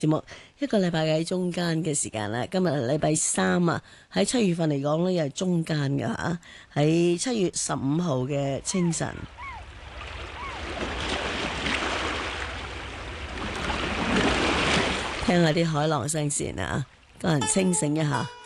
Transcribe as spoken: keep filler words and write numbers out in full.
節目一個禮拜嘅喺中間嘅時間啦，今日係禮拜三啊，喺七月份嚟講呢，又係中間㗎吓，喺七月十五號嘅清晨，聽下啲海浪聲先啊，個人清醒一下。